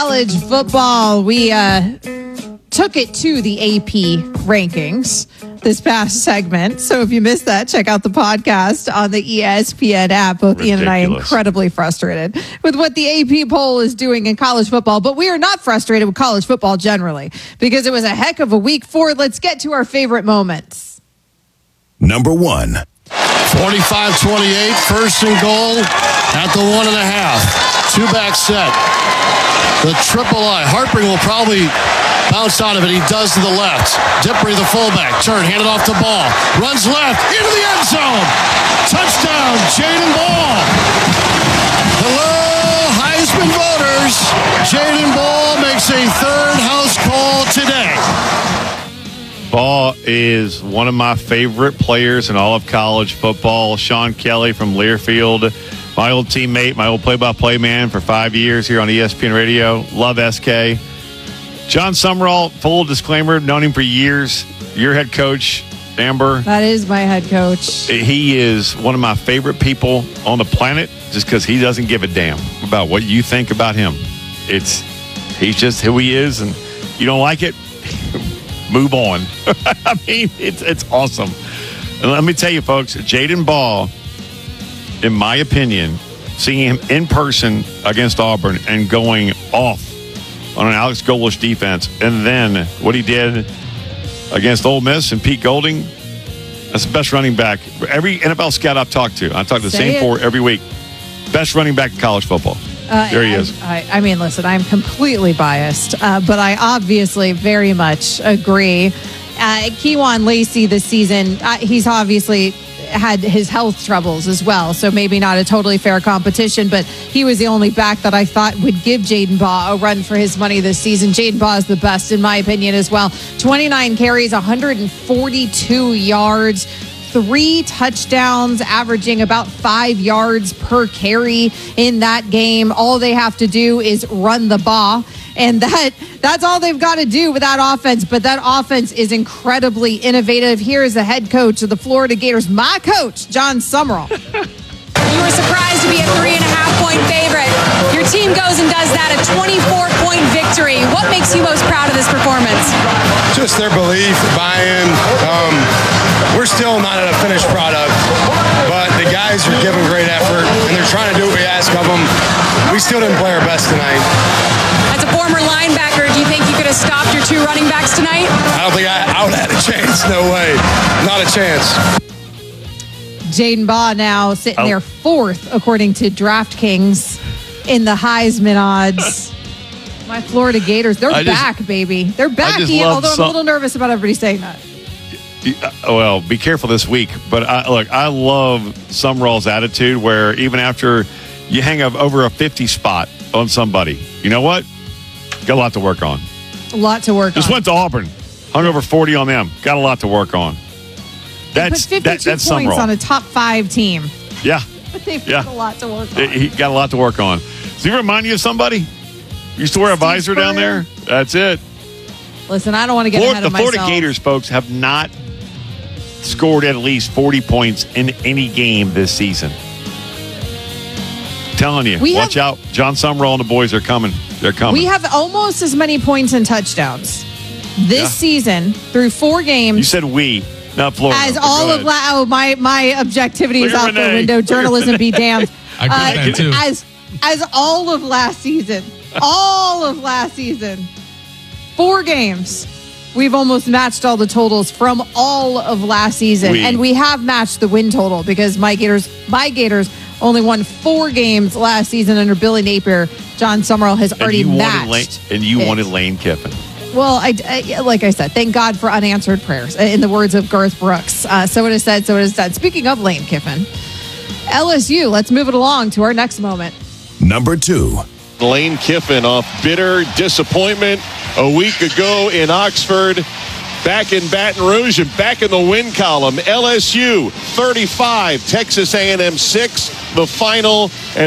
College football, we took it to the AP rankings this past segment. So if you missed that, check out the podcast on the ESPN app. Both Ian and I are incredibly frustrated with what the AP poll is doing in college football. But we are not frustrated with college football generally because it was a heck of a week 4. Let's get to our favorite moments. Number 1. 45-28, first and goal at the 1.5. Two-back set. The triple I. Harpring will probably bounce out of it. He does to the left. Dippery, the fullback. Turn, hand it off to Ball. Runs left, into the end zone. Touchdown, Jaden Ball. Hello, Heisman voters. Jaden Ball makes a third house call today. Ball is one of my favorite players in all of college football. Sean Kelly from Learfield, my old teammate, my old play-by-play man for 5 years here on ESPN Radio. Love SK. John Summerall, full disclaimer, known him for years. Your head coach, Amber. That is my head coach. He is one of my favorite people on the planet just because he doesn't give a damn about what you think about him. He's just who he is, and you don't like it, move on. I mean, it's awesome. And let me tell you, folks, Jaden Ball, in my opinion, seeing him in person against Auburn and going off on an Alex Golesh defense, and then what he did against Ole Miss and Pete Golding, that's the best running back. Every NFL scout I've talked to, I talk to the same four every week. Best running back in college football. There he is. I mean, listen, I'm completely biased, but I obviously very much agree. Kewan Lacey this season, he's obviously had his health troubles as well, so maybe not a totally fair competition, but he was the only back that I thought would give Jaden Baugh a run for his money this season. Jaden Baugh is the best in my opinion as well. 29 carries, 142 yards, 3 touchdowns, averaging about 5 yards per carry in that game. All they have to do is run the ball. And that's all they've got to do with that offense. But that offense is incredibly innovative. Here is the head coach of the Florida Gators, my coach, John Summerall. You were surprised to be a 3.5-point favorite. Your team goes and does that, a 24-point victory. What makes you most proud of this performance? Just their belief, buy-in. We're still not at a finished product, but the guys are giving great effort, and they're trying to do what we ask of them. We still didn't play our best tonight. As a former linebacker, do you think you could have stopped your 2 running backs tonight? I don't think I would have had a chance. No way. Not a chance. Jaden Baugh now sitting there 4th, according to DraftKings, in the Heisman odds. My Florida Gators, they're back, baby. They're back, Ian, although I'm a little nervous about everybody saying that. Well, be careful this week. But I love Summerall's attitude where even after you hang up over a 50 spot on somebody, you know what? Got a lot to work on. A lot to work on. Just went to Auburn, hung over 40 on them. Got a lot to work on. That's 52 points Summerall on a top 5 team. Yeah. But they've got a lot to work on. He got a lot to work on. Does he remind you of somebody? Used to wear a visor down there? That's it. Listen, I don't want to get ahead of myself. The Florida Gators, folks, have not scored at least 40 points in any game this season. Telling you, watch out. John Summerall and the boys are coming. They're coming. We have almost as many points and touchdowns this season through 4 games. You said we, not Florida. As all of my objectivity is out the window. Journalism be damned. I agree with that too. As all of last season, 4 games. We've almost matched all the totals from all of last season. And we have matched the win total because my Gators only won 4 games last season under Billy Napier. John Summerall has already matched. And you wanted Lane Kiffin. Well, I like I said, thank God for unanswered prayers, in the words of Garth Brooks. So it is said, so it is done. Speaking of Lane Kiffin, LSU, let's move it along to our next moment. Number 2. Lane Kiffin off bitter disappointment a week ago in Oxford, back in Baton Rouge, and back in the win column. LSU 35, Texas A&M 6, the final. And